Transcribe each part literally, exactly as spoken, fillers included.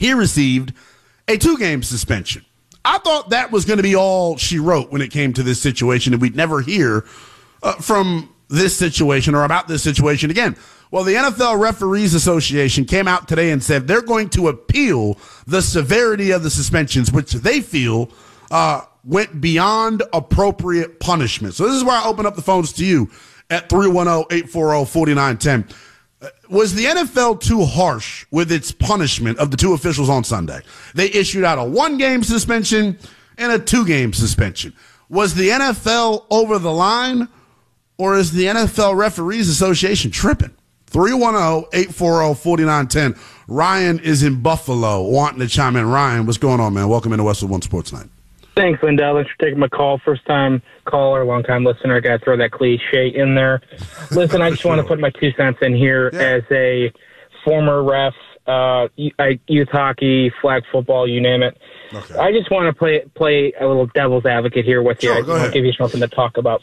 he received a two-game suspension. I thought that was going to be all she wrote when it came to this situation, and we'd never hear uh, from this situation or about this situation again. Well, the N F L Referees Association came out today and said they're going to appeal the severity of the suspensions, which they feel uh, went beyond appropriate punishment. So this is where I open up the phones to you at three one zero, eight four zero, four nine one zero. Was the N F L too harsh with its punishment of the two officials on Sunday? They issued out a one-game suspension and a two-game suspension. Was the N F L over the line, or is the N F L Referees Association tripping? three one zero, eight four zero, four nine one zero. Ryan is in Buffalo wanting to chime in. Ryan, what's going on, man? Welcome into Westwood One Sports Night. Thanks, Lindell. Thanks for taking my call. First-time caller, long-time listener. Got to throw that cliche in there. Listen, I just sure. want to put my two cents in here yeah. as a former ref, uh, youth hockey, flag football, you name it. Okay. I just want to play play a little devil's advocate here with sure, you. Go I'll ahead. give you something to talk about.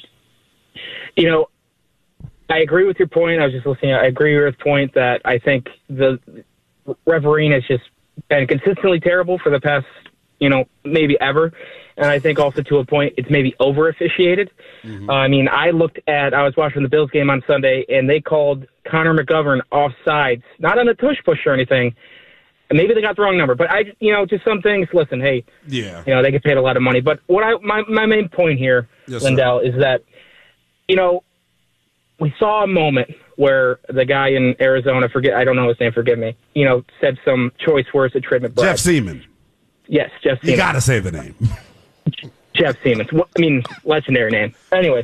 You know, I agree with your point. I was just listening. I agree with your point that I think the refereeing has just been consistently terrible for the past, you know, maybe ever. And I think also to a point, it's maybe over officiated. Mm-hmm. Uh, I mean, I looked at, I was watching the Bills game on Sunday, and they called Connor McGovern offsides, not on a tush push or anything. And maybe they got the wrong number, but I, you know, just some things. Listen, hey, yeah, you know, they get paid a lot of money. But what I, my, my main point here, yes, Lindell, sir. is that, you know, we saw a moment where the guy in Arizona, forget, I don't know his name, forgive me, you know, said some choice words to Trey McBride. Jeff Seaman. Yes, Jeff Seaman. You got to say the name. Jeff Seaman. I mean, legendary name. Anyways,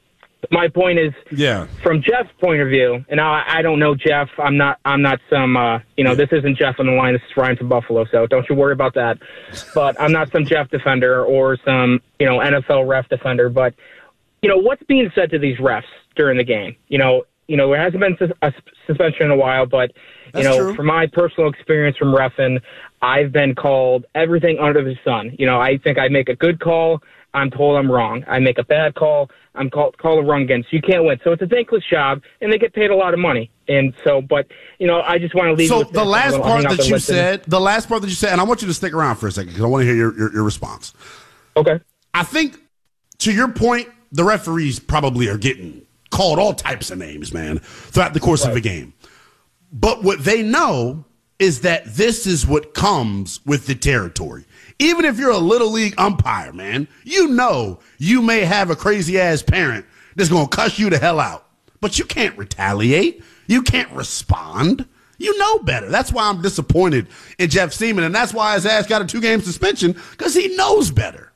my point is, yeah. from Jeff's point of view, and I, I don't know Jeff. I'm not. I'm not some. Uh, you know, yeah. this isn't Jeff on the line. This is Ryan from Buffalo. So don't you worry about that. But I'm not some Jeff defender or some, you know, N F L ref defender. But you know, what's being said to these refs during the game? You know, you know, there hasn't been a suspension in a while, but you That's know, true. from my personal experience from reffing, I've been called everything under the sun. You know, I think I make a good call, I'm told I'm wrong. I make a bad call, I'm called called a wrong again. So you can't win. So it's a thankless job, and they get paid a lot of money. And so, but you know, I just want to leave. So with the this. last part that you listen. said, the last part that you said, and I want you to stick around for a second because I want to hear your, your your response. Okay. I think to your point, the referees probably are getting called all types of names, man, throughout the course right. of a game. But what they know is that this is what comes with the territory. Even if you're a little league umpire, man, you know you may have a crazy-ass parent that's going to cuss you the hell out. But you can't retaliate. You can't respond. You know better. That's why I'm disappointed in Jeff Seaman, and that's why his ass got a two-game suspension, because he knows better.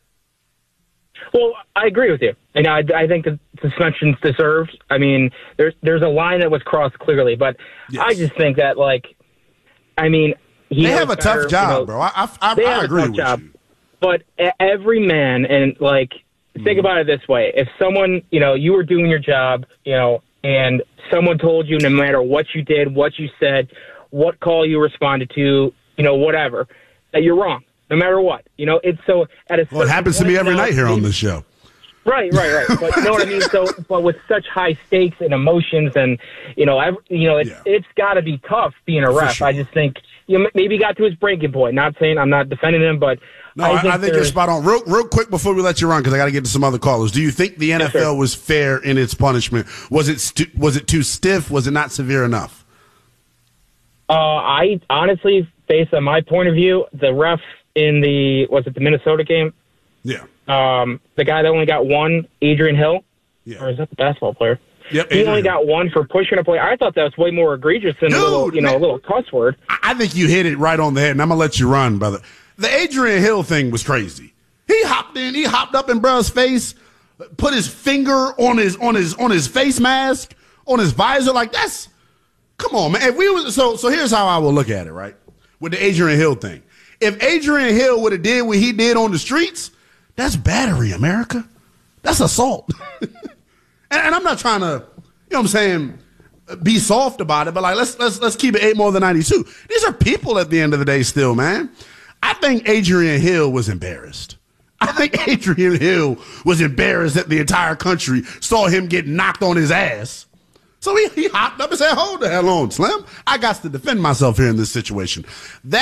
Well, I agree with you. And I, I think the suspension's deserved. I mean, there's there's a line that was crossed clearly, but yes. I just think that, like, I mean, he they have a better, tough job, you know, bro. I, I, they I have agree a tough with job, you. But every man, and like, think mm. about it this way: if someone, you know, you were doing your job, you know, and someone told you, no matter what you did, what you said, what call you responded to, you know, whatever, that you're wrong. No matter what, you know, it's so at a well, it happens to me every night here on this show. Right, right, right. But you know what I mean. So, but with such high stakes and emotions, and you know, every, you know, it's yeah. it's got to be tough being a ref. Sure. I just think you know, maybe he got to his breaking point. Not saying I'm not defending him, but no, I I think, I think you're spot on. Real, real quick before we let you run, because I got to get to some other callers. Do you think the N F L yes, was fair in its punishment? Was it st- was it too stiff? Was it not severe enough? Uh, I honestly, based on my point of view, the ref in the was it the Minnesota game? Yeah. Um, the guy that only got one, Adrian Hill, yeah. or is that the basketball player? Yep, he Adrian only Hill. got one for pushing a player. I thought that was way more egregious than Dude, a little, you know, man, a little cuss word. I think you hit it right on the head, and I'm gonna let you run, brother. The Adrian Hill thing was crazy. He hopped in, he hopped up in bruh's face, put his finger on his on his on his face mask, on his visor, like that's. Come on, man. If we was so so, here's how I will look at it, right? With the Adrian Hill thing. If Adrian Hill would have did what he did on the streets, that's battery, America. That's assault. and, and I'm not trying to, you know what I'm saying, be soft about it, but like let's let's let's keep it eight more than ninety-two. These are people at the end of the day still, man. I think Adrian Hill was embarrassed. I think Adrian Hill was embarrassed that the entire country saw him get knocked on his ass. So he, he hopped up and said, hold the hell on, Slim. I got to defend myself here in this situation. That